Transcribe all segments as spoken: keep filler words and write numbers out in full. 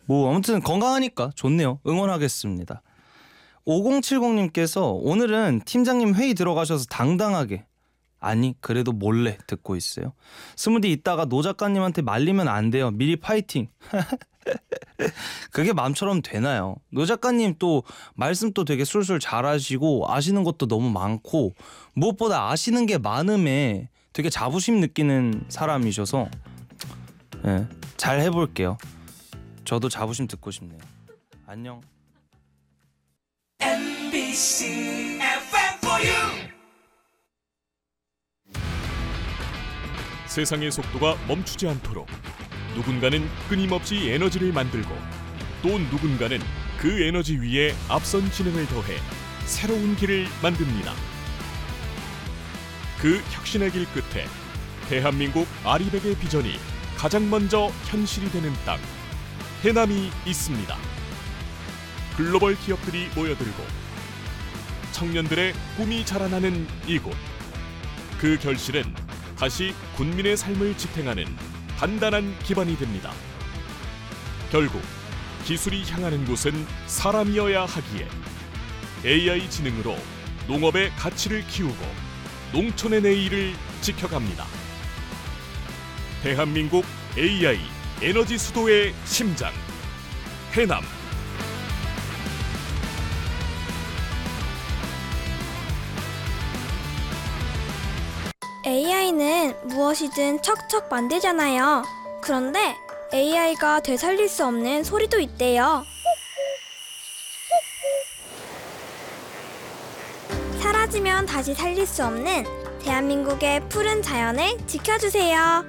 뭐 아무튼 건강하니까 좋네요. 응원하겠습니다. 오공칠공님께서 오늘은 팀장님 회의 들어가셔서 당당하게, 아니 그래도 몰래 듣고 있어요. 스무디 이따가 노 작가님한테 말리면 안 돼요. 미리 파이팅. 그게 마음처럼 되나요? 노 작가님 또 말씀 또 되게 술술 잘하시고 아시는 것도 너무 많고 무엇보다 아시는 게 많음에 되게 자부심 느끼는 사람이셔서 네, 잘 해볼게요. 저도 자부심 듣고 싶네요. 안녕. 엠비씨 에프엠 for you. 세상의 속도가 멈추지 않도록 누군가는 끊임없이 에너지를 만들고 또 누군가는 그 에너지 위에 앞선 지능을 더해 새로운 길을 만듭니다. 그 혁신의 길 끝에 대한민국 아리백의 비전이 가장 먼저 현실이 되는 땅, 해남이 있습니다. 글로벌 기업들이 모여들고 청년들의 꿈이 자라나는 이곳. 그 결실은 다시 군민의 삶을 지탱하는 단단한 기반이 됩니다. 결국 기술이 향하는 곳은 사람이어야 하기에 에이아이 지능으로 농업의 가치를 키우고 농촌의 내일을 지켜갑니다. 대한민국 에이아이 에너지 수도의 심장, 해남. 에이아이는 무엇이든 척척 만들잖아요. 그런데 에이아이가 되살릴 수 없는 소리도 있대요. 사라지면 다시 살릴 수 없는 대한민국의 푸른 자연을 지켜주세요.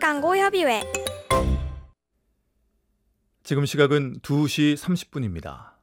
공익광고협의회. 지금 시각은 두 시 삼십 분입니다.